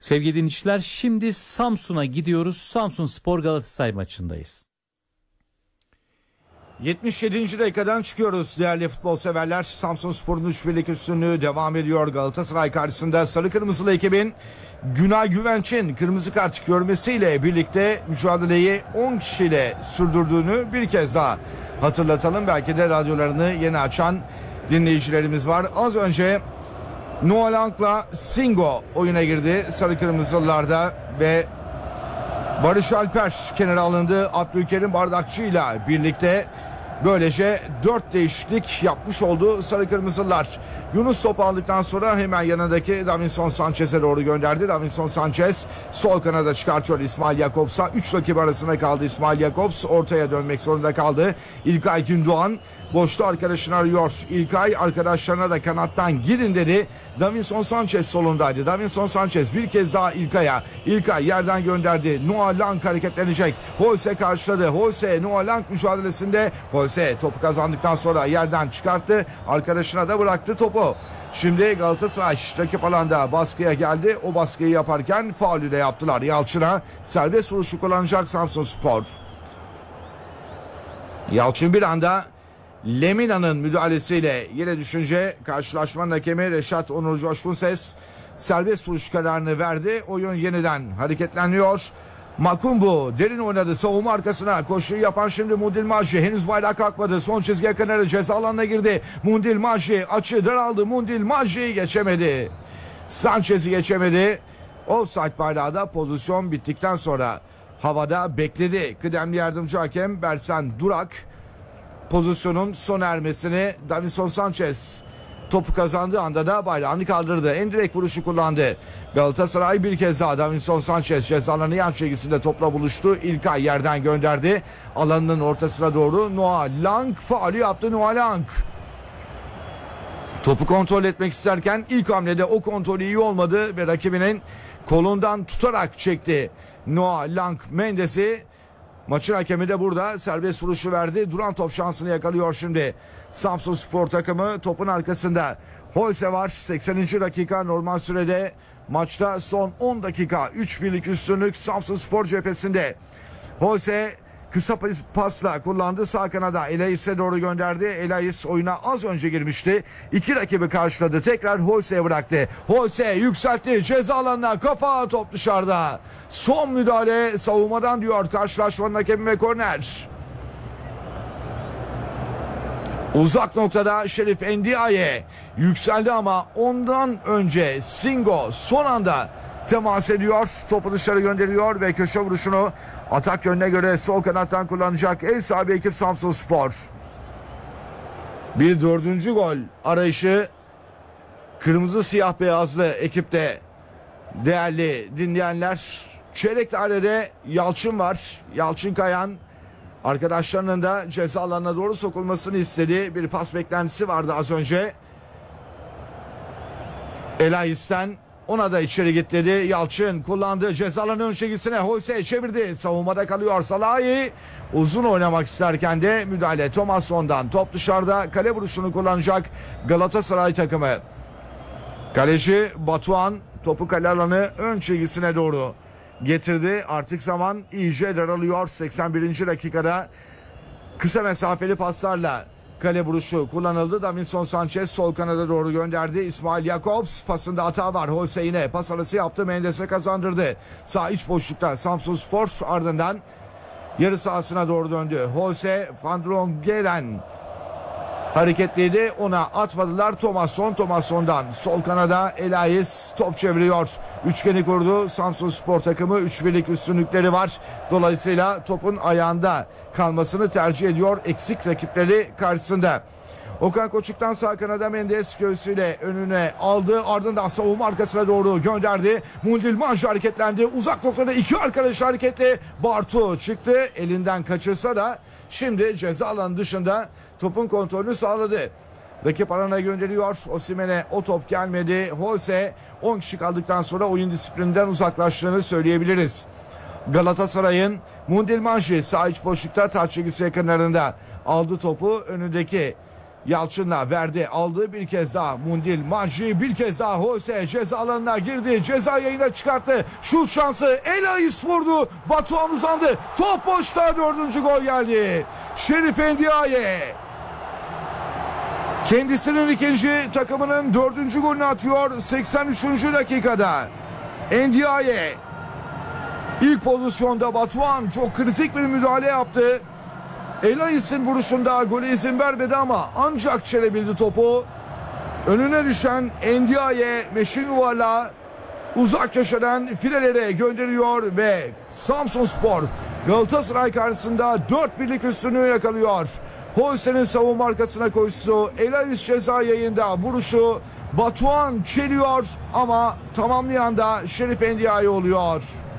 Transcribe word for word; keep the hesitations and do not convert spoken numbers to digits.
Sevgili dinleyiciler, şimdi Samsun'a gidiyoruz. Samsunspor Galatasaray maçındayız. yetmiş yedinci dakikadan çıkıyoruz değerli futbol severler. Samsunspor'un üç birlik üstünlüğü devam ediyor. Galatasaray karşısında sarı kırmızılı ekibin Günay Güvenç'in kırmızı kart görmesiyle birlikte mücadeleyi on kişiyle sürdürdüğünü bir kez daha hatırlatalım. Belki de radyolarını yeni açan dinleyicilerimiz var. Az önce Noah Lang'la Singo oyuna girdi sarı kırmızılılarda ve Barış Alper kenara alındı. Abdülkerim Bardakçı ile birlikte böylece dört değişiklik yapmış oldu sarı kırmızılar. Yunus top aldıktan sonra hemen yanındaki Davinson Sanchez'e doğru gönderdi. Davinson Sanchez sol kanada çıkartıyor İsmail Jakobs'a. üç rakip arasında kaldı İsmail Jakobs. Ortaya dönmek zorunda kaldı. İlkay Gündoğan boşta arkadaşını arıyor. İlkay arkadaşlarına da kanattan gidin dedi. Davinson Sanchez solundaydı. Davinson Sanchez bir kez daha İlkay'a. İlkay yerden gönderdi. Noah Lang hareketlenecek. Holse karşıladı. Holse Noah Lang mücadelesinde. Holse topu kazandıktan sonra yerden çıkarttı. Arkadaşına da bıraktı topu. Şimdi Galatasaray rakip alanda baskıya geldi. O baskıyı yaparken faulü de yaptılar. Yalçın'a serbest vuruşu kullanacak Samsunspor. Yalçın bir anda Lemina'nın müdahalesiyle yere düşünce karşılaşmanın hakemi Reşat Onur Coşkunses serbest vuruş kararını verdi. Oyun yeniden hareketleniyor. Makumbu derin oynadı. Savunma arkasına koşuyu yapan şimdi Mundil Maji. Henüz bayrak kalkmadı. Son çizgiye kadar ceza alanına girdi. Mundil Maji açı daraldı. Mundil Maji geçemedi. Sanchez'i geçemedi. Offside bayrağı da pozisyon bittikten sonra havada bekledi. Kıdemli yardımcı hakem Bersen Durak pozisyonun sona ermesini Davinson Sanchez topu kazandığı anda da bayrağını kaldırdı. En direkt vuruşu kullandı. Galatasaray bir kez daha Davinson Sanchez cezalarını yan çizgisinde topla buluştu. İlkay yerden gönderdi. Alanının ortasına doğru Noah Lang faulü yaptı. Noah Lang topu kontrol etmek isterken ilk hamlede o kontrolü iyi olmadı ve rakibinin kolundan tutarak çekti. Noah Lang Mendes'i. Maçın hakemi de burada serbest vuruşu verdi. Duran top şansını yakalıyor şimdi. Samsunspor takımı topun arkasında. Holse var. sekseninci dakika normal sürede. Maçta son on dakika. üç birlik üstünlük Samsunspor cephesinde. Holse kısa pasla kullandı. Sağ kanada Elais'e doğru gönderdi. Elais oyuna az önce girmişti. İki rakibi karşıladı. Tekrar Holse'ye bıraktı. Holse yükseltti. Ceza alanına kafa, top dışarıda. Son müdahale savunmadan diyor karşılaşmanın hakemi ve korner. Uzak noktada Şerif Endiaye yükseldi ama ondan önce Singo son anda temas ediyor. Topu dışarı gönderiyor ve köşe vuruşunu atak yönüne göre sol kanattan kullanacak ev sahibi ekip Samsunspor. Bir dördüncü gol arayışı kırmızı siyah beyazlı ekipte değerli dinleyenler. Çeyrek dairede Yalçın var. Yalçın Kayan arkadaşlarının da ceza alanına doğru sokulmasını istedi. Bir pas beklentisi vardı az önce. Elais'ten ona da içeri gitledi. Yalçın kullandı. Ceza alanı ön çizgisine Holse çevirdi. Savunmada kalıyor Salahi. Uzun oynamak isterken de müdahale Thomasson'dan. Top dışarıda, kale vuruşunu kullanacak Galatasaray takımı. Kaleci Batuhan topu kale alanı ön çizgisine doğru getirdi. Artık zaman iyice daralıyor. seksen birinci dakikada kısa mesafeli paslarla kale vuruşu kullanıldı. Davinson Sanchez sol kanada doğru gönderdi. İsmail Jakobs pasında hata var. Holse yine pas arası yaptı. Mendes'e kazandırdı. Sağ iç boşlukta Samsunspor ardından yarı sahasına doğru döndü. Holse Van Drongelen hareketliydi. Ona atmadılar. Thomasson Thomasson'dan sol kanada Elais top çeviriyor. Üçgeni kurdu. Samsunspor takımı üç birlik üstünlükleri var. Dolayısıyla topun ayağında kalmasını tercih ediyor eksik rakipleri karşısında. Okan Koçuk'tan sağ kanada Mendes göğsüyle önüne aldı. Ardından savunma arkasına doğru gönderdi. Mundil Maji hareketlendi. Uzak noktada iki arkadaş hareketli. Bartu çıktı. Elinden kaçırsa da şimdi ceza alanı dışında topun kontrolünü sağladı. Rakip alana gönderiyor. Osimhen'e o top gelmedi. Holse on kişi kaldıktan sonra oyun disiplininden uzaklaştığını söyleyebiliriz. Galatasaray'ın Mundil Maji sağ iç boşlukta taç çizgisi yakınlarında aldı topu. Önündeki Yalçın'la verdi, aldı bir kez daha Mundil, Maji bir kez daha Jose ceza alanına girdi, ceza yayına çıkarttı, şut şansı, Elais vurdu, Batuhan uzandı, top boşta, dördüncü gol geldi. Şerif Endiaye kendisinin ikinci, takımının dördüncü golünü atıyor seksen üçüncü dakikada. Endiaye ilk pozisyonda, Batuhan çok kritik bir müdahale yaptı. Elais'in vuruşunda gole izin vermedi ama ancak çelebildi topu. Önüne düşen Endiaye meşin yuvarlağı uzak köşeden filelere gönderiyor ve Samsunspor Galatasaray karşısında dört birlik üstünlüğü yakalıyor. Holsten'in savunma arkasına koşusu, Elais ceza yayında vuruşu, Batuhan çeliyor ama tamamlayan da Şerif Endiaye oluyor.